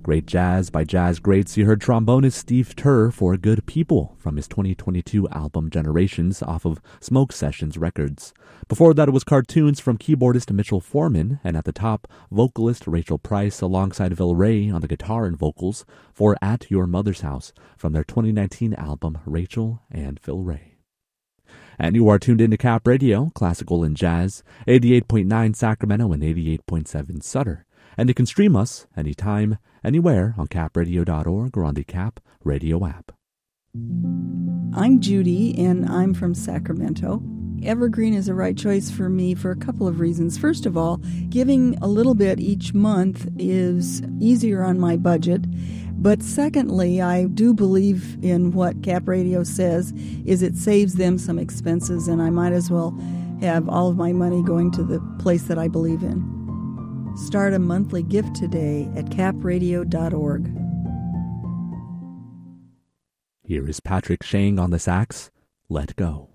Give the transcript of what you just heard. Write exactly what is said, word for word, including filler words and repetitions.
Great Jazz by jazz greats. You heard trombonist Steve Turr for Good People from his twenty twenty-two album Generations off of Smoke Sessions Records. Before that, it was cartoons from keyboardist Mitchell Foreman, and at the top, vocalist Rachel Price alongside Phil Ray on the guitar and vocals for At Your Mother's House from their twenty nineteen album Rachel and Phil Ray. And you are tuned into Cap Radio, classical and jazz, eighty-eight point nine Sacramento and eighty-eight point seven Sutter. And you can stream us anytime, anywhere on cap radio dot org or on the Cap Radio app. I'm Judy, and I'm from Sacramento. Evergreen is the right choice for me for a couple of reasons. First of all, giving a little bit each month is easier on my budget. But secondly, I do believe in what Cap Radio says, is it saves them some expenses, and I might as well have all of my money going to the place that I believe in. Start a monthly gift today at cap radio dot org. Here is Patrick Shang on the sax. Let Go.